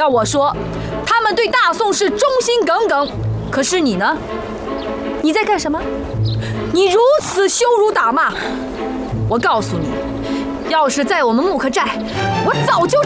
要我说，他们对大宋是忠心耿耿。可是你呢？你在干什么？你如此羞辱打骂！我告诉你，要是在我们木克寨，我早就